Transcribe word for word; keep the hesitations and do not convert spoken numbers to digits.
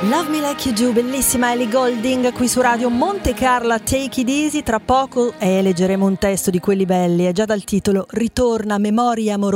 Love Me Like You Do, bellissima Ellie Goulding qui su Radio Monte Carlo, Take It Easy. Tra poco eh, leggeremo un testo di quelli belli, è già dal titolo Ritorna, memorie amorose.